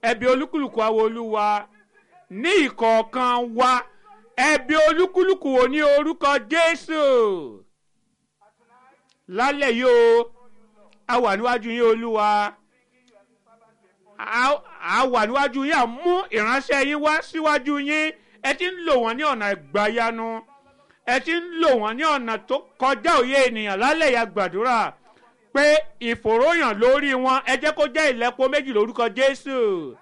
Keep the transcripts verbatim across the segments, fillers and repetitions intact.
ẹ̀bi olúkúlùkù àwa olúwa ní ìkọ̀ọ̀kan wa ẹ̀bi olúkúlùkù wò ní orúkọ Jésù. Lálẹ́ yìí o a wà níwájú yín olúwa, a wà níwájú yín, a mú ìránṣẹ́ yín wá síwájú yín. Ẹ ti ń lò wọ́n ní ọ̀nà ìgbàyanu, ẹ ti ń lò wọ́n ní ọ̀nà tó kọjá òye ènìyàn. Lálẹ́ yìí a gbàdúrà pé ìfòròyàn lórí wọn ẹ jẹ́ kó jẹ́ ìlẹ́po méjì lórúkọ Jésù.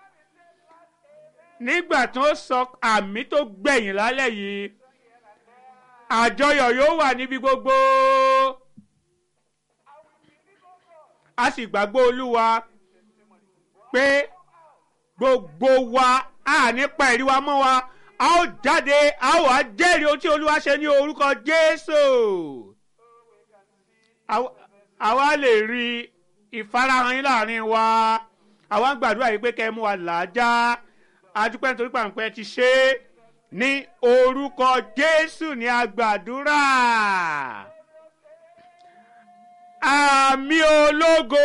Nígbà tó sọ àmì tó gbẹ̀yìn lálẹ́ yìí, àjọyọ̀ yóò wà níbi gbogbo. A sì gbàgbọ́ olúwa pé gbogbo wa a nípa ẹ̀rí wa mọ́ wa, a ó jáde, a ó wá jẹ́rìí ohun tí olúwa ṣe ní orúkọ Jésù. Àwa lè rí ìfarahàn yín láàrin wa. Àwa ń gbàdúrà yìí pé kẹ́ ẹ mú wa làájá. Adúpẹ́ nítorí pàǹpẹ́ ti ṣe é ní orúkọ Jésù ní a gbàdúrà. Àmì ológo.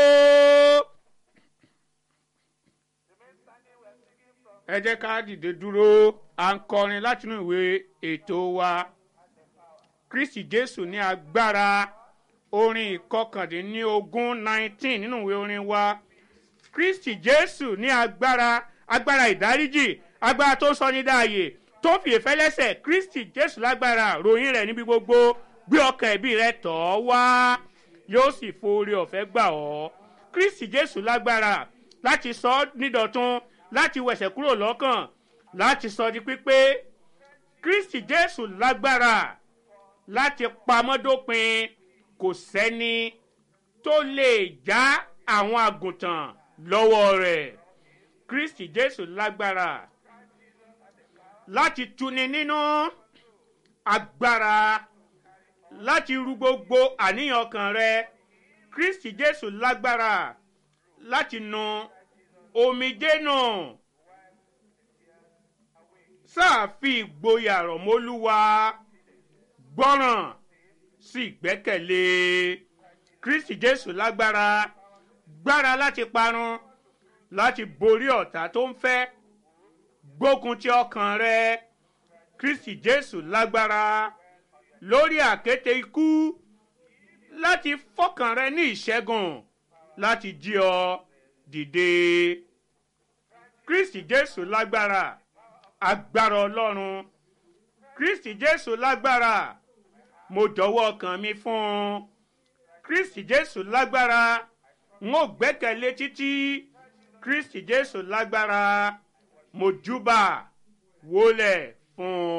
Ẹ jẹ́ ká dìde dúró, à ń kọrin látinú ìwé ètò wa Kristi Jésù ní agbára, orin ìkọkàndínlógún nineteen nínú ìwé orin wa. Kristi Jésù ní agbára, agbára ìdáríjì, agbára tó sọ ní dáàyè, tó fi ìfẹ́ lẹ́sẹ̀. Kristi Jésù lágbára, ròyìn rẹ̀ níbi gbogbo, gbé ọkàn ẹ̀bí rẹ̀ tọ̀ ọ́ wá, yóò sì foore ọ̀fẹ́ gbà ọ́. Kristi Jésù lágbára láti sọ ọ́ nídọ̀tun, láti wẹ̀sẹ̀ kúrò lọ́kàn, láti sọ di pípé. Kristi Jésù lágbára láti pamọ́dópin. Kò sẹ́ni tó lè já àwọn àgùntàn lọ́wọ́ rẹ̀. Kristi Jésù lágbára láti tuni nínú, agbára láti ru gbogbo àníyàn ọkàn rẹ. Kristi Jésù lágbára láti nu omijé nù. Sáà fi ìgboyà rọ̀ mọ́ Olúwa, gbọ́ràn sí ìgbẹ́kẹ̀lé. Kristi Jésù lágbára, gbára láti parun, láti borí ọ̀tá tó ń fẹ́ gbógun ti ọkàn rẹ. Kristi Jésù lágbára lórí àkéte ikú, láti fọkàn rẹ ní ìṣẹ́gun, láti jí ọ dìde. Kristi Jésù lágbára, agbára Ọlọ́run. Kristi Jésù lágbára, mo jọ̀wọ́ ọkàn mi fún un. Kristi Jésù lágbára, n ó gbẹ́kẹ̀lé títí. Kristi Jésù lágbára, mo júbà wólẹ̀ fún un.